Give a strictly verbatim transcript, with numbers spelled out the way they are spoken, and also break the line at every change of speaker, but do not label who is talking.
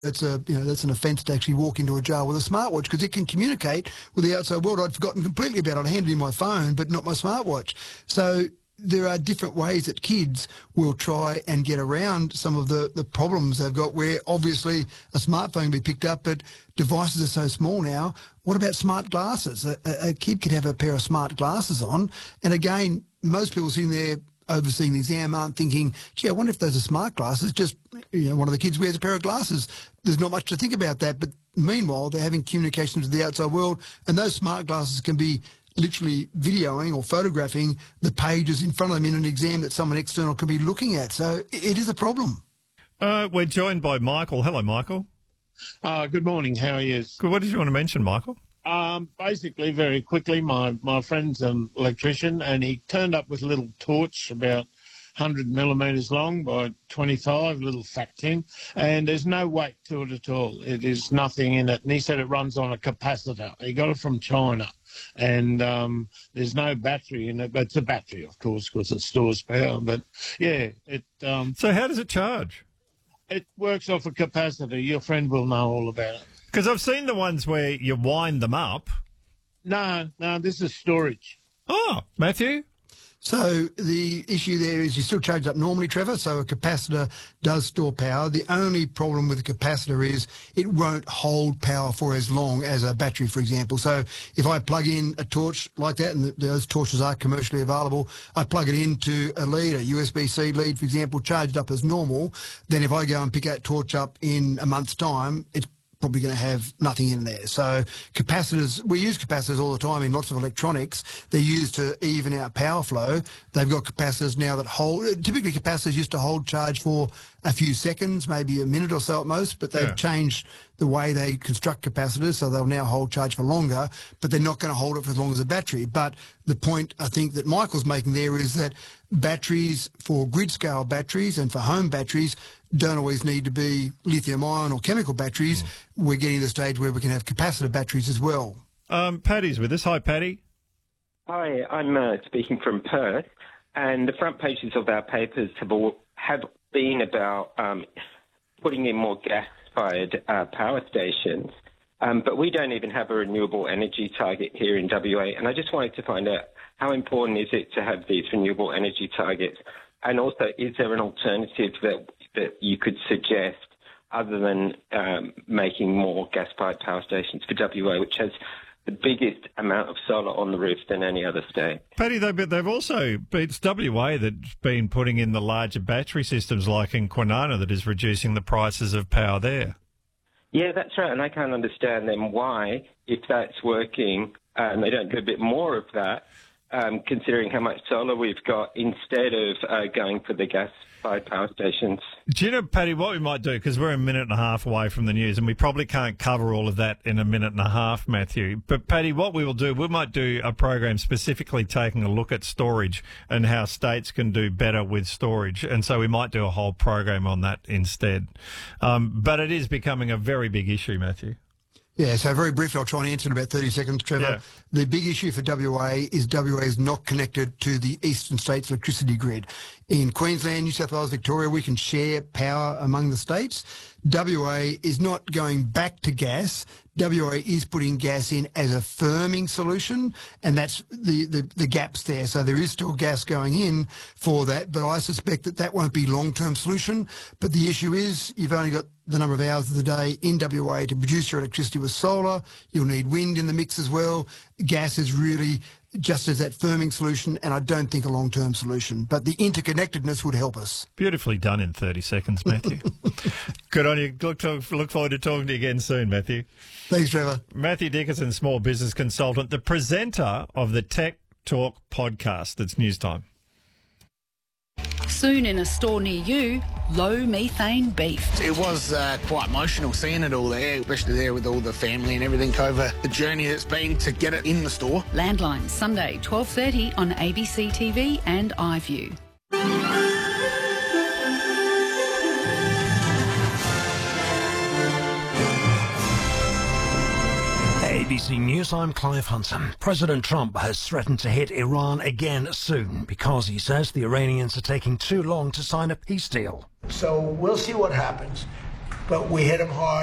That's a you know that's an offence to actually walk into a jail with a smartwatch, because it can communicate with the outside world. I'd forgotten completely about it. I handed in my phone, but not my smartwatch. So there are different ways that kids will try and get around some of the, the problems they've got, where obviously a smartphone can be picked up, but devices are so small now. What about smart glasses? A, a, a kid could have a pair of smart glasses on, and again, most people sitting there overseeing the exam aren't thinking, gee, I wonder if those are smart glasses. Just, you know, one of the kids wears a pair of glasses. There's not much to think about that. But meanwhile, they're having communications with the outside world, and those smart glasses can be literally videoing or photographing the pages in front of them in an exam that someone external can be looking at. So it is a problem.
Uh, we're joined by Michael. Hello, Michael.
Uh, good morning. How are you?
Good. What did you want to mention, Michael?
Um, basically, very quickly, my, my friend's an electrician, and he turned up with a little torch about one hundred millimetres long by twenty-five, little fat tin, and there's no weight to it at all. It is nothing in it. And he said it runs on a capacitor. He got it from China, and um, there's no battery in it. But it's a battery, of course, because it stores power. But, yeah, it... Um,
so how does it charge?
It works off a capacitor. Your friend will know all about it.
Because I've seen the ones where you wind them up.
No, no, this is storage.
Oh, Matthew?
So the issue there is you still charge up normally, Trevor, so a capacitor does store power. The only problem with a capacitor is it won't hold power for as long as a battery, for example. So if I plug in a torch like that, and those torches are commercially available, I plug it into a lead, a U S B C lead, for example, charged up as normal, then if I go and pick that torch up in a month's time, it's probably going to have nothing in there. So capacitors, we use capacitors all the time in lots of electronics. They're used to even out power flow. They've got capacitors now that hold, typically capacitors used to hold charge for a few seconds, maybe a minute or so at most, but they've yeah. changed the way they construct capacitors, so they'll now hold charge for longer, but they're not going to hold it for as long as a battery. But the point I think that Michael's making there is that batteries, for grid-scale batteries and for home batteries, don't always need to be lithium-ion or chemical batteries. Mm. We're getting to the stage where we can have capacitor batteries as well.
Um, Paddy's with us. Hi, Paddy.
Hi, I'm uh, speaking from Perth, and the front pages of our papers have all have been about um, putting in more gas-fired uh, power stations, um, but we don't even have a renewable energy target here in W A, and I just wanted to find out how important is it to have these renewable energy targets, and also is there an alternative that that you could suggest other than um, making more gas-fired power stations for W A, which has the biggest amount of solar on the roof than any other state.
Paddy, though, but they've also, it's W A that's been putting in the larger battery systems like in Kwinana that is reducing the prices of power there.
Yeah, that's right, and I can't understand then why, if that's working, um, they don't do a bit more of that, um, considering how much solar we've got, instead of uh, going for the gas-fired power stations.
Do you know, Paddy, what we might do, because we're a minute and a half away from the news, and we probably can't cover all of that in a minute and a half, Matthew. But, Paddy, what we will do, we might do a program specifically taking a look at storage and how states can do better with storage. And so we might do a whole program on that instead. Um, but it is becoming a very big issue, Matthew.
Yeah, so very briefly, I'll try and answer in about thirty seconds, Trevor.
Yeah.
The big issue for W A is W A is not connected to the eastern states' electricity grid. In Queensland, New South Wales, Victoria, we can share power among the states. W A is not going back to gas. W A is putting gas in as a firming solution, and that's the, the, the gaps there. So there is still gas going in for that, but I suspect that that won't be long-term solution. But the issue is you've only got the number of hours of the day in W A to produce your electricity with solar. You'll need wind in the mix as well. Gas is really just as that firming solution, and I don't think a long-term solution. But the interconnectedness would help us.
Beautifully done in thirty seconds, Matthew. Good on you. Look, look forward to talking to you again soon, Matthew.
Thanks, Trevor.
Matthew Dickinson, small business consultant, the presenter of the Tech Talk podcast. It's news time.
Soon in a store near you, low methane beef.
It was uh, quite emotional seeing it all there, especially there with all the family and everything over the journey it's been to get it in the store.
Landline, Sunday, twelve thirty on A B C T V and iView.
A B C News, I'm Clive Hunton. President Trump has threatened to hit Iran again soon because he says the Iranians are taking too long to sign a peace deal.
So we'll see what happens. but we had them hired